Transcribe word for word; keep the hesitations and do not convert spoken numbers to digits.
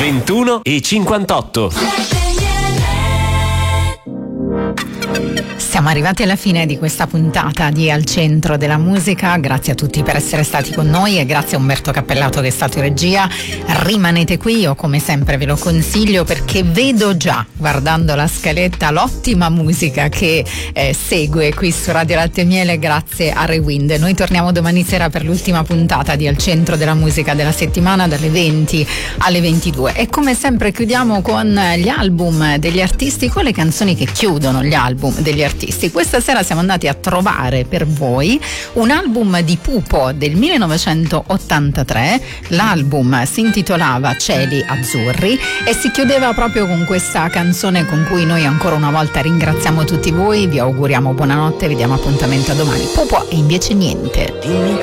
ventuno e cinquantotto. Siamo arrivati alla fine di questa puntata di Al Centro della Musica. Grazie a tutti per essere stati con noi e grazie a Umberto Cappellato che è stato in regia. Rimanete qui, io come sempre ve lo consiglio perché vedo già, guardando la scaletta, l'ottima musica che eh, segue qui su Radio Latte e Miele grazie a Rewind. Noi torniamo domani sera per l'ultima puntata di Al Centro della Musica della settimana dalle venti alle ventidue e come sempre chiudiamo con gli album degli artisti, con le canzoni che chiudono gli album degli artisti. Questa sera siamo andati a trovare per voi un album di Pupo del millenovecentottantatré. L'album si intitolava Cieli Azzurri e si chiudeva proprio con questa canzone con cui noi ancora una volta ringraziamo tutti voi, vi auguriamo buonanotte, vi diamo appuntamento a domani. Pupo e invece niente.